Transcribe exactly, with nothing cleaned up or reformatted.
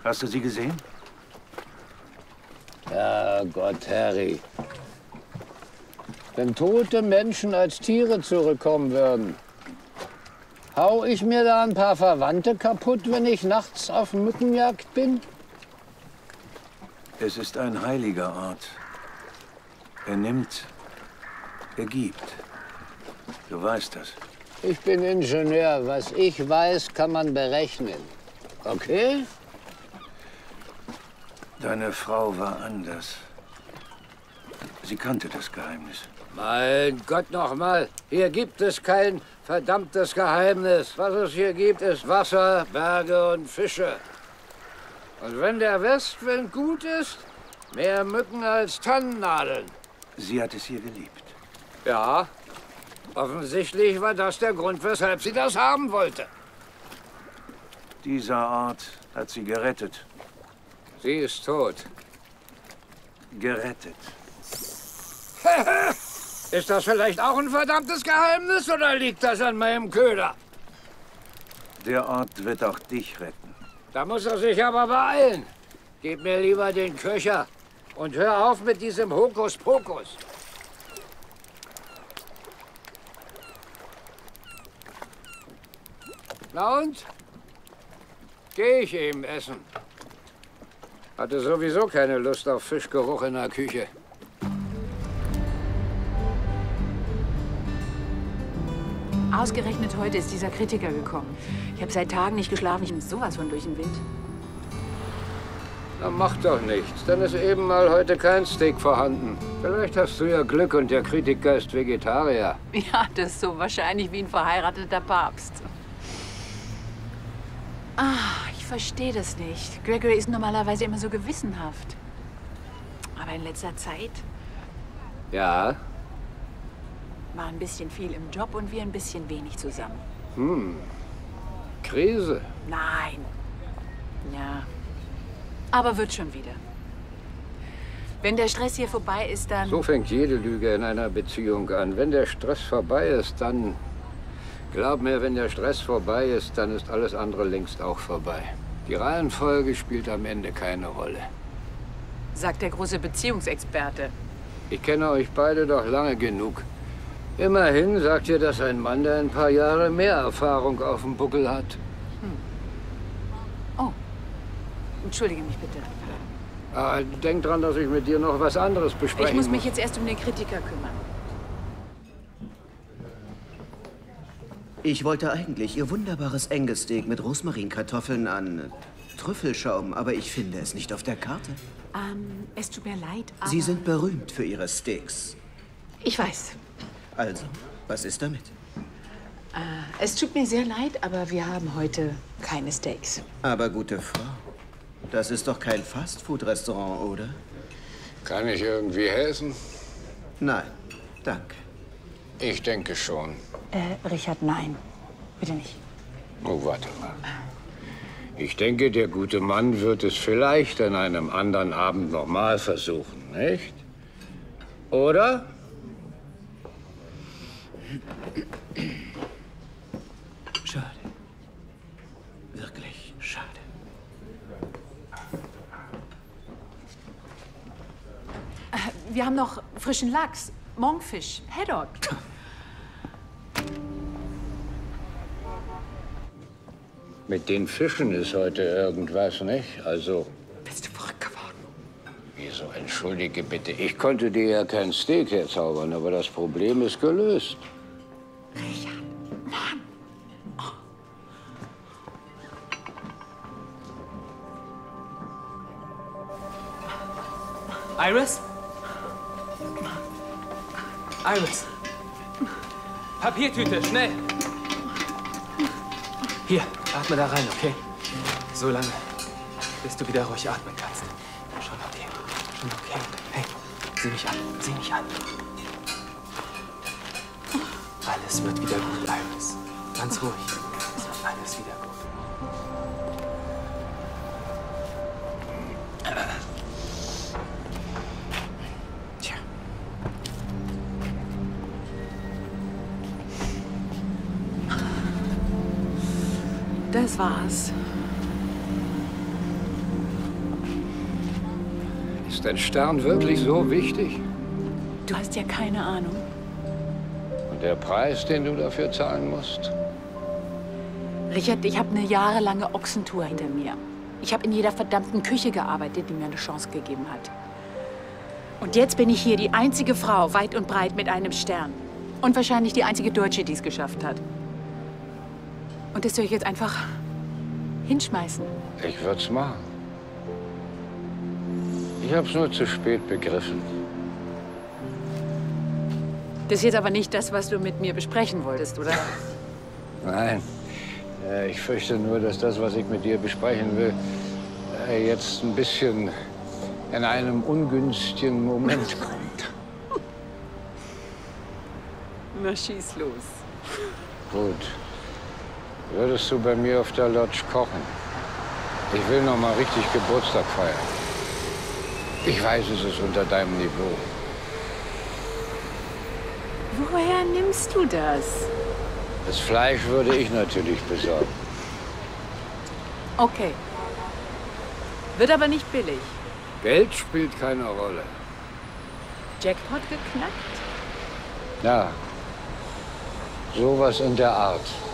Hast du sie gesehen? Ja, Gott, Harry. Wenn tote Menschen als Tiere zurückkommen würden, hau ich mir da ein paar Verwandte kaputt, wenn ich nachts auf Mückenjagd bin? Es ist ein heiliger Ort. Er nimmt, er gibt. Du weißt das. Ich bin Ingenieur. Was ich weiß, kann man berechnen. Okay? Deine Frau war anders. Sie kannte das Geheimnis. Mein Gott, noch mal. Hier gibt es kein verdammtes Geheimnis. Was es hier gibt, ist Wasser, Berge und Fische. Und wenn der Westwind gut ist, mehr Mücken als Tannennadeln. Sie hat es hier geliebt. Ja, offensichtlich war das der Grund, weshalb sie das haben wollte. Dieser Ort hat sie gerettet. Sie ist tot. Gerettet. Ist das vielleicht auch ein verdammtes Geheimnis oder liegt das an meinem Köder? Der Ort wird auch dich retten. Da muss er sich aber beeilen. Gib mir lieber den Köcher und hör auf mit diesem Hokuspokus. Na und? Geh ich eben essen. Hatte sowieso keine Lust auf Fischgeruch in der Küche. Ausgerechnet heute ist dieser Kritiker gekommen. Ich habe seit Tagen nicht geschlafen. Ich bin sowas von durch den Wind. Na, macht doch nichts. Dann ist eben mal heute kein Steak vorhanden. Vielleicht hast du ja Glück und der Kritiker ist Vegetarier. Ja, das ist so wahrscheinlich wie ein verheirateter Papst. Ah, ich verstehe das nicht. Gregory ist normalerweise immer so gewissenhaft. Aber in letzter Zeit Ja? war ein bisschen viel im Job und wir ein bisschen wenig zusammen. Hm. Krise. Nein. Ja. Aber wird schon wieder. Wenn der Stress hier vorbei ist, dann... So fängt jede Lüge in einer Beziehung an. Wenn der Stress vorbei ist, dann... Glaub mir, wenn der Stress vorbei ist, dann ist alles andere längst auch vorbei. Die Reihenfolge spielt am Ende keine Rolle. Sagt der große Beziehungsexperte. Ich kenne euch beide doch lange genug. Immerhin sagt ihr, dass ein Mann, der ein paar Jahre mehr Erfahrung auf dem Buckel hat. Hm. Oh. Entschuldige mich bitte. Ah, denk dran, dass ich mit dir noch was anderes besprechen Ich muss mich jetzt erst um den Kritiker kümmern. Ich wollte eigentlich Ihr wunderbares Angus-Steak mit Rosmarinkartoffeln an Trüffelschaum, aber ich finde es nicht auf der Karte. Ähm, es tut mir leid, aber... Sie sind berühmt für Ihre Steaks. Ich weiß. Also, was ist damit? Äh, es tut mir sehr leid, aber wir haben heute keine Steaks. Aber gute Frau, das ist doch kein Fastfood-Restaurant, oder? Kann ich irgendwie helfen? Nein, danke. Ich denke schon. Äh, Richard, nein. Bitte nicht. Oh, warte mal. Ich denke, der gute Mann wird es vielleicht an einem anderen Abend noch mal versuchen, nicht? Oder? Schade. Wirklich schade. Äh, wir haben noch frischen Lachs, Monkfisch, Haddock. Mit den Fischen ist heute irgendwas, nicht? Also... Bist du verrückt geworden? Wieso? Entschuldige bitte. Ich konnte dir ja kein Steak herzaubern, aber das Problem ist gelöst. Richard, Mann. Oh. Iris? Iris. Papiertüte, schnell. Hier, atme da rein, okay? So lange, bis du wieder ruhig atmen kannst. Schon okay, schon okay. Hey, sieh mich an, sieh mich an. Alles wird wieder gut, Iris. Ganz ruhig. Es wird alles wieder gut. Tja. Das war's. Ist dein Stern wirklich so wichtig? Du hast ja keine Ahnung. Und der Preis, den du dafür zahlen musst? Richard, ich habe eine jahrelange Ochsentour hinter mir. Ich habe in jeder verdammten Küche gearbeitet, die mir eine Chance gegeben hat. Und jetzt bin ich hier die einzige Frau weit und breit mit einem Stern. Und wahrscheinlich die einzige Deutsche, die es geschafft hat. Und das soll ich jetzt einfach hinschmeißen? Ich würde es machen. Ich habe es nur zu spät begriffen. Das ist jetzt aber nicht das, was du mit mir besprechen wolltest, oder? Nein. Äh, Ich fürchte nur, dass das, was ich mit dir besprechen will, äh, jetzt ein bisschen in einem ungünstigen Moment kommt. Na, schieß los. Gut. Würdest du bei mir auf der Lodge kochen? Ich will noch mal richtig Geburtstag feiern. Ich weiß, es ist unter deinem Niveau. Woher nimmst du das? Das Fleisch würde ich natürlich besorgen. Okay. Wird aber nicht billig. Geld spielt keine Rolle. Jackpot geknackt? Ja, sowas in der Art.